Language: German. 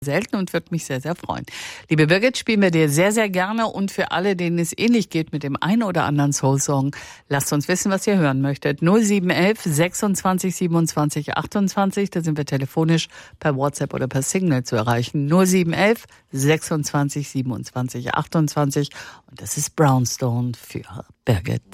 selten und würde mich sehr, sehr freuen. Liebe Birgit, spielen wir dir sehr, sehr gerne und für alle, denen es ähnlich geht mit dem einen oder anderen Soul-Song, lasst uns wissen, was ihr hören möchtet. 0711 26 27 28, da sind wir telefonisch per WhatsApp oder per Signal zu erreichen. 0711 26 27 28 und das ist Brownstone für Birgit.